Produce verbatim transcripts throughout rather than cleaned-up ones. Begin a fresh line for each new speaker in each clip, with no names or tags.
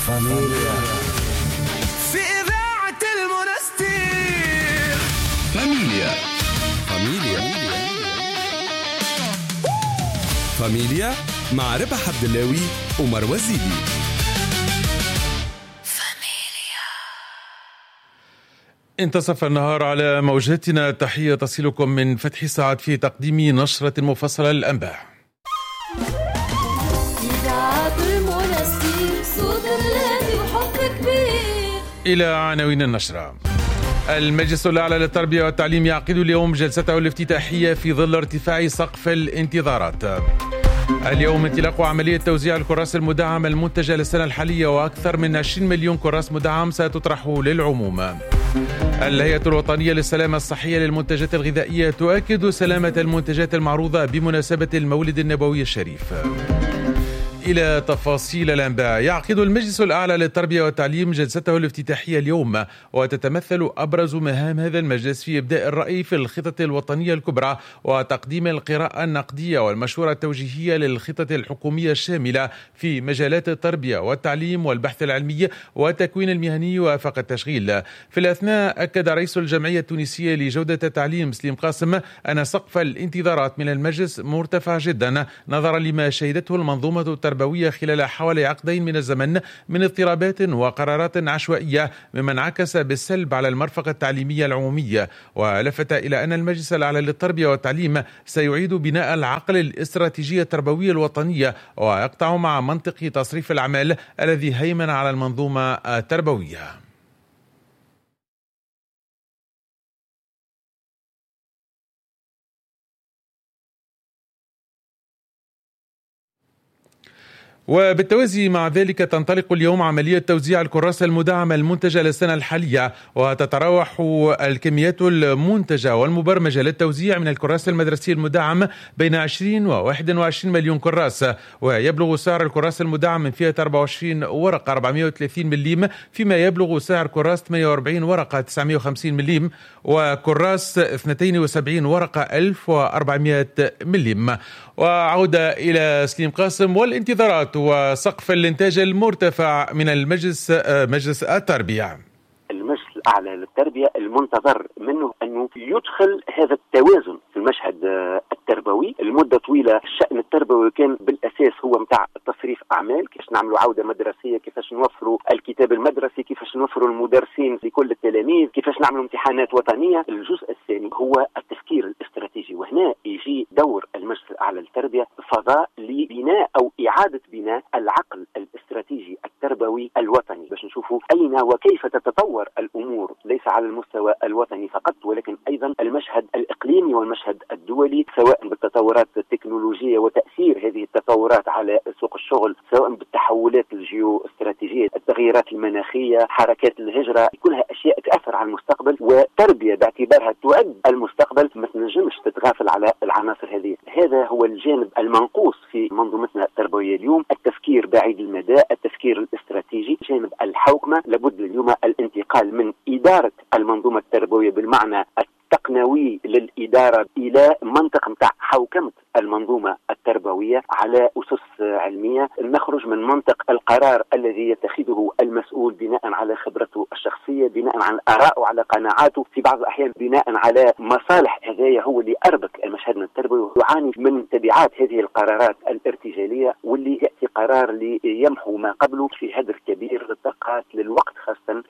فاميليا
في إذاعة المنستير.
فاميليا فاميليا فاميليا مع ربح عبد اللاوي ومروى الزيدي. انتصف النهار على موجاتنا. تحية تصلكم من فتح سعد في تقديم نشرة مفصلة للأنباء. إلى عناوين النشرة. المجلس الأعلى للتربية والتعليم يعقد اليوم جلسته الافتتاحية في ظل ارتفاع سقف الانتظارات. اليوم انطلاق عملية توزيع الكراس المدعمة المنتجة للسنة الحالية، وأكثر من عشرين مليون كراس مدعم ستطرح للعموم. الهيئة الوطنية للسلامة الصحية للمنتجات الغذائية تؤكد سلامة المنتجات المعروضة بمناسبة المولد النبوي الشريف. إلى تفاصيل الأنباء. يعقد المجلس الأعلى للتربية والتعليم جلسته الافتتاحية اليوم، وتتمثل أبرز مهام هذا المجلس في إبداء الرأي في الخطط الوطنية الكبرى، وتقديم القراءة النقدية والمشورة التوجيهية للخطط الحكومية الشاملة في مجالات التربية والتعليم والبحث العلمي والتكوين المهني وآفاق التشغيل. في الأثناء أكد رئيس الجمعية التونسية لجودة التعليم سليم قاسم أن سقف الانتظارات من المجلس مرتفع جدا نظرا لما شهدته المنظومة التربوية تربوية خلال حوالي عقدين من الزمن من اضطرابات وقرارات عشوائية، مما انعكس بالسلب على المرفق التعليمية العمومية. ولفت إلى أن المجلس الأعلى للتربية والتعليم سيعيد بناء العقل الاستراتيجية التربوية الوطنية، ويقطع مع منطق تصريف الأعمال الذي هيمن على المنظومة التربوية. وبالتوازي مع ذلك تنطلق اليوم عملية توزيع الكراس المدعمة المنتجة للسنة الحالية، وتتراوح الكميات المنتجة والمبرمجة للتوزيع من الكراس المدرسي المدعم بين عشرين و واحد وعشرين مليون كراس، ويبلغ سعر الكراس المدعم من فئة أربعة وعشرين ورقة أربعمائة وثلاثين مليم، فيما يبلغ سعر كراس ثمانية وأربعين ورقة تسعمائة وخمسين مليم، وكراس اثنين وسبعين ورقة ألف وأربعمائة مليم. وعودة إلى سليم قاسم والانتظارات وسقف الإنتاج المرتفع من المجلس مجلس التربية.
المجلس الأعلى للتربية المنتظر منه أنه يدخل هذا التوازن في المشهد التربوي. المدة طويلة الشأن التربوي كان بالأساس هو متاع تصريف أعمال، كيفاش نعملوا عودة مدرسية، كيفاش نوفروا الكتاب المدرسي، كيفاش نوفروا المدرسين لكل التلاميذ، كيفاش نعملوا امتحانات وطنية. الجزء الثاني هو التفكير الاستراتيجي، وهنا يجي دور المجلس الأعلى للتربية فضاء لبناء أو إعادة بناء العقل الاستراتيجي التربوي الوطني، باش نشوفوا أين وكيف تتطور الأمور ليس على المستوى الوطني فقط، ولكن أيضا المشهد الإقليمي والمشهد الدولي، سواء بالتطورات التكنولوجية وتأثير هذه التطورات على سوق الشغل، سواء بالتحولات الجيو استراتيجية، التغييرات المناخية، حركات الهجرة، كلها أشياء تأثر على المستقبل، وتربية باعتبارها تعد المستقبل ما تنجمش تتغافل على العناصر هذه. هذا هو الجانب المنقوص في منظومتنا التربوية اليوم، التفكير بعيد المدى، التفكير الاستراتيجي. جانب الحوكمة لابد اليوم الانتقال من إدارة المنظومة التربوية بالمعنى التقنوي للإدارة إلى منطق متاع حوكمة المنظومة التربوية على أسس علمية، نخرج من منطق القرار الذي يتخذه المسؤول بناء على خبرته الشخصية، بناء على آرائه وعلى قناعاته، في بعض الأحيان بناء على مصالح. هذا هو اللي أربك المشهد التربوي، يعاني من تبعات هذه القرارات الارتجالية، واللي يأتي قرار ليمحو ما قبله في هدر كبير للطاقات للوقت خاصة.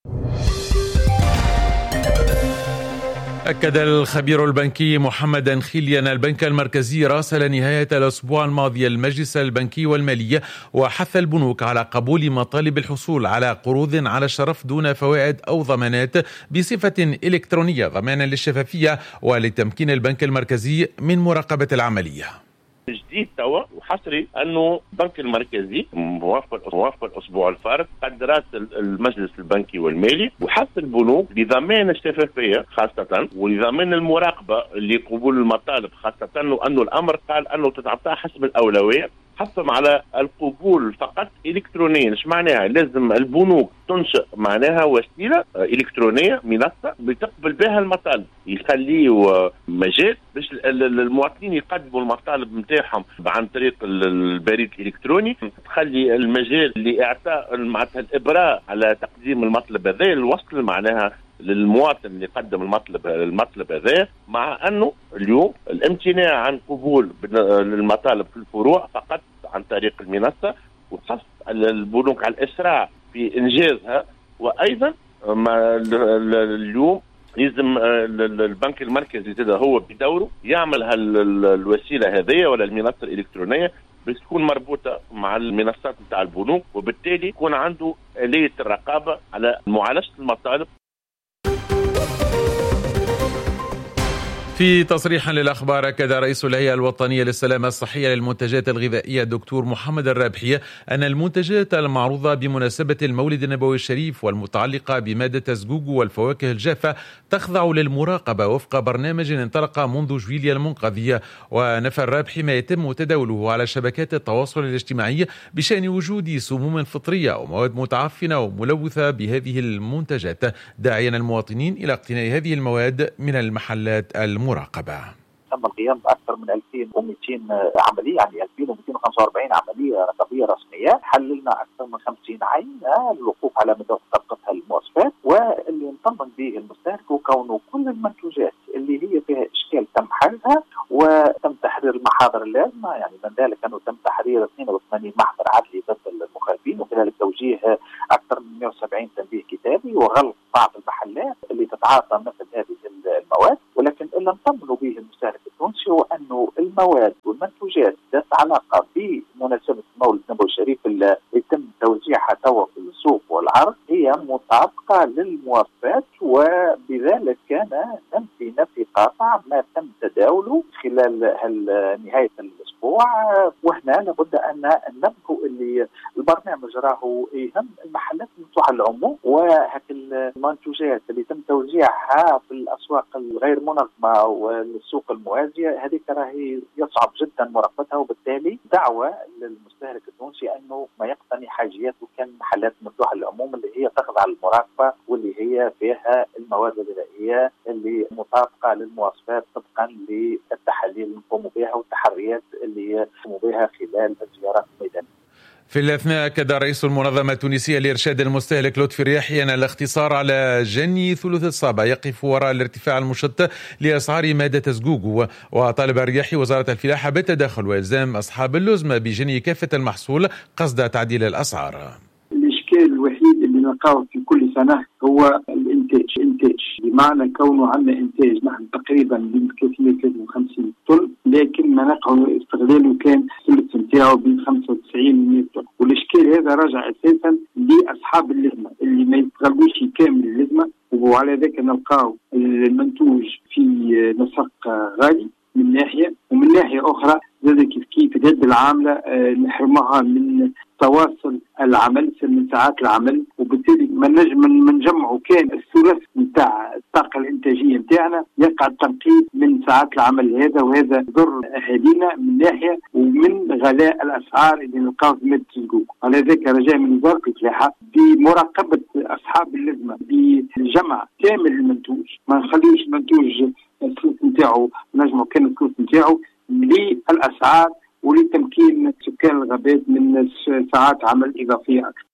أكد الخبير البنكي محمد أنخيلي أن البنك المركزي راسل نهاية الأسبوع الماضي المجلس البنكي والمالي، وحث البنوك على قبول مطالب الحصول على قروض على الشرف دون فوائد أو ضمانات بصفة إلكترونية، ضمانا للشفافية ولتمكين البنك المركزي من مراقبة العملية.
جديد توا وحصري انه البنك المركزي موافق موافق الاسبوع الفارط قد راسل المجلس البنكي والمالي وحث البنوك لضمان الشفافيه خاصه ولضمان المراقبه لقبول المطالب، خاصه انه الامر قال انه تتعطى حسب الاولويه حثهم على القبول فقط إلكترونيا. إيش معناها؟ لازم البنوك تنشئ معناها وسيلة إلكترونية، منصة بتقبل بها المطالب، يخليه مجال باش المواطنين يقدموا المطالب نتاعهم عن طريق البريد الإلكتروني، تخلي المجال لإعطاء معناتها الإبراء على تقديم المطلب هذا، الوصل معناها للمواطن اللي قدم المطلب المطلب هذا، مع انه اليوم الامتناع عن قبول المطالب في الفروع فقط عن طريق المنصه، وحث البنوك على الاسراع في انجازها. وايضا اليوم لازم البنك المركزي زاد هو بدوره يعمل الوسيله هذه ولا المنصه الالكترونيه باش تكون مربوطه مع المنصات نتاع البنوك، وبالتالي يكون عنده آلية الرقابه على معالجه المطالب.
في تصريح للأخبار أكد رئيس الهيئة الوطنية للسلامة الصحية للمنتجات الغذائية الدكتور محمد الرابحي أن المنتجات المعروضة بمناسبة المولد النبوي الشريف والمتعلقة بمادة الزقوق والفواكه الجافة تخضع للمراقبة وفق برنامج انطلق منذ جويليا المنقذي. ونفى الرابحي ما يتم تداوله على شبكات التواصل الاجتماعي بشأن وجود سموم فطرية أو مواد متعفنة وملوثة بهذه المنتجات، داعيا المواطنين إلى اقتناء هذه المواد من المحلات المراقبة.
تم القيام بأكثر من ألفين ومئتين عملية، يعني ألفين ومئتين وخمسة وأربعين عملية رقابية رسمية. حللنا أكثر من خمسين عينة للوقوف على مدى طبقتها المواصفات، واللي نطمن به المستهلك وكونه كل المنتوجات اللي هي فيها إشكال تم حلها وتم تحرير المحاضر اللازمة، يعني من ذلك أنه تم تحرير اثنين وثمانين محضر عدلي ضد المخالفين، وكذلك توجيه أكثر من مئة وسبعين تنبيه كتابي وغلق بعض المحلات اللي تتعاطى مثل هذه المواد. ولكن اللي نطمنوا به المستهلك التونسي هو أنه المواد والمنتوجات ذات علاقة بمناسبة مولد النبوي الشريف اللي يتم توزيعها توا في السوق والعرض هي مطابقة للمواصفات، وبذلك كان ننفي نفي قاطع ما تم تداوله خلال نهاية الأسبوع. وهنا لابد أن ننبه اللي البرنامج راهو يهم المحلات المفتوحة للعموم، وهك المنتوجات اللي تم توزيعها في الأسواق الغير منظمة والسوق الموازية هذه راهي يصعب جدا مراقبتها، وبالتالي دعوة للمستهلك التونسي أنه ما يقتني حاجياته كان محلات مفتوحة للعموم اللي هي تخضع للمراقبة واللي هي فيها المواد الغذائية اللي مطابقة للمواصفات طبقا للتحاليل اللي نقوم بها والتحريات اللي نقوم بها خلال الزيارات الميدانية.
في الأثناء أكد رئيس المنظمة التونسية لإرشاد المستهلك لطفي الرياحي أن الاختصار على جني ثلث الصابة يقف وراء الارتفاع المشط لأسعار مادة الزقوق، وطالب الرياحي وزارة الفلاحة بالتدخل وإلزام أصحاب اللزمة بجني كافة المحصول قصد تعديل الأسعار.
الإشكال الوحيد اللي نلقاه في كل سنة هو الإنتاج، إنتاج بمعنى كونه عندنا إنتاج نحن تقريبا ثلاثمئة وثلاثة وخمسين طن، لكن مناقه استغلاله كان ثلث نتاعو بين خمسة وتسعين طن، والإشكال هذا راجع أساسا لأصحاب اللزمة اللي ما يستغلوش كامل اللزمة، وعلى ذلك نلقاه المنتوج في نسق غالي من ناحية، ومن ناحية أخرى زاد كيف كيف اليد العاملة آه نحرمها من تواصل العمل من ساعات العمل، وبالتالي ما نجم من جمعه كان الثلث نتاع الطاقة الإنتاجية نتاعنا يقع التنقيص من ساعات العمل هذا، وهذا ضر أهالينا من ناحية ومن غلاء الأسعار اللي نلقاو في مادة الزقوق. على ذلك رجاء من وزارة الفلاحة بمراقبة أصحاب اللزمة بجمع كامل المنتوج، ما نخليوش المنتوج الثلث نتاعو نجمه كان الثلث نتاعو للأسعار ولتمكين سكان الغابات من ساعات عمل إضافية أكثر.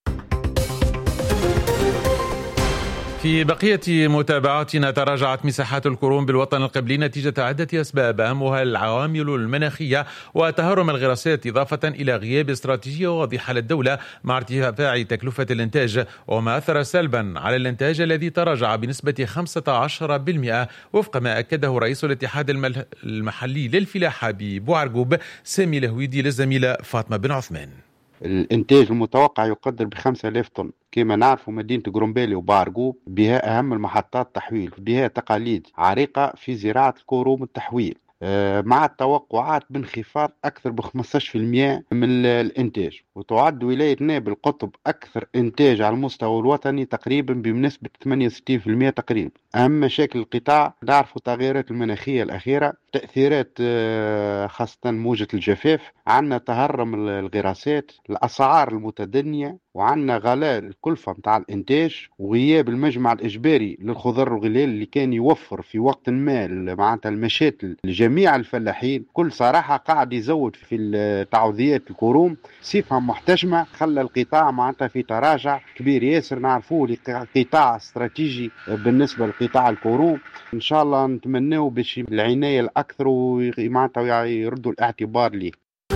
في بقية متابعاتنا، تراجعت مساحات الكروم بالوطن القبلي نتيجة عدة أسباب أهمها العوامل المناخية وتهرم الغراسات، إضافة إلى غياب استراتيجية واضحة للدولة مع ارتفاع تكلفة الإنتاج، وما أثر سلبا على الإنتاج الذي تراجع بنسبة خمسة عشر بالمئة وفق ما أكده رئيس الاتحاد المحلي للفلاحة ببوعرقوب سامي الهويدي للزميلة فاطمة بن عثمان.
الانتاج المتوقع يقدر بخمسة آلاف طن. كما نعرف مدينة قرنبالي وبعرقوب بها أهم المحطات تحويل، بها تقاليد عريقة في زراعة الكروم التحويل. مع التوقعات بانخفاض أكثر ب خمسة عشر بالمئة من الإنتاج. وتعد ولاية نابل قطب أكثر إنتاج على المستوى الوطني تقريبا بنسبة ثمانية وستين بالمئة تقريبا. أهم مشاكل القطاع نعرفوا التغيرات المناخية الأخيرة، تأثيرات خاصة موجة الجفاف، عندنا تهرم الغراسات، الأسعار المتدنية، وعندنا غلاء الكلفة متاع الإنتاج، وغياب المجمع الإجباري للخضر والغلال اللي كان يوفر في وقت ما معناتها المشاتل لجميع الفلاحين. كل صراحة قاعد يزود في تعويضات الكروم صفة محتشمة، خلى القطاع معناتها في تراجع كبير ياسر. نعرفوه قطاع استراتيجي بالنسبة لقطاع الكروم. إن شاء الله نتمناه باش العناية الأكثر ومعناتها يردوا الاعتبار ليه.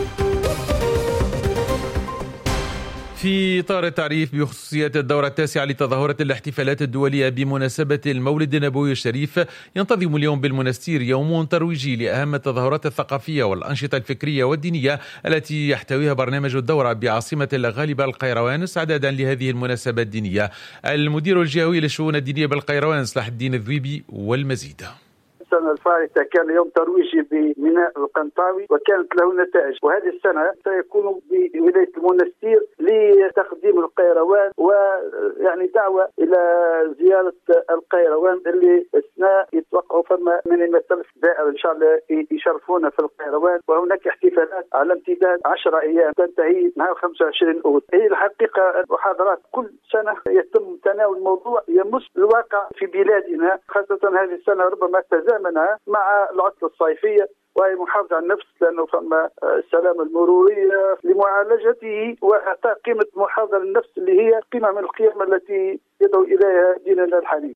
في إطار التعريف بخصوصيات الدورة التاسعة لتظاهرة الاحتفالات الدولية بمناسبة المولد النبوي الشريف، ينتظم اليوم بالمنستير يوم ترويجي لأهم التظاهرات الثقافية والأنشطة الفكرية والدينية التي يحتويها برنامج الدورة بعاصمة الغالبة القيروان استعدادا لهذه المناسبة الدينية. المدير الجهوي للشؤون الدينية بالقيروان صلاح الدين الذويبي والمزيد.
السنة الفائتة كان يوم ترويجي بميناء القنطاوي وكانت له نتائج، وهذه السنة سيكون بولاية المنستير لتقديم القيروان ويعني دعوة إلى زيارة القيروان اللي أثناء يتوقعوا فما من يمثل دائرة إن شاء الله يشرفونا في القيروان. وهناك احتفالات على امتداد عشرة أيام تنتهي نهار خمسة وعشرين أوت. هي الحقيقة محاضرات كل سنة يتم تناول موضوع يمس الواقع في بلادنا، خاصة هذه السنة ربما تزامن مع العطلة الصيفية وهي محافظة على النفس، لأنه فما السلامة المرورية لمعالجته وإعطاء قيمة محافظة للنفس اللي هي قيمة من القيم التي يدعو إليها ديننا الحنيف.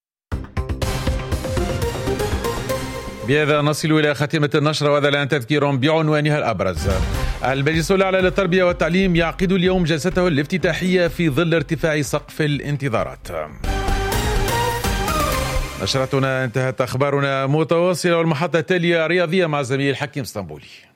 بهذا نصل إلى خاتمة النشرة، وهذا الآن تذكير بعنوانها الأبرز. المجلس الأعلى للتربية والتعليم يعقد اليوم جلسته الافتتاحية في ظل ارتفاع سقف الانتظارات. نشرتنا انتهت، أخبارنا متواصلة والمحطة التالية رياضية مع زميل حكيم اسطنبولي.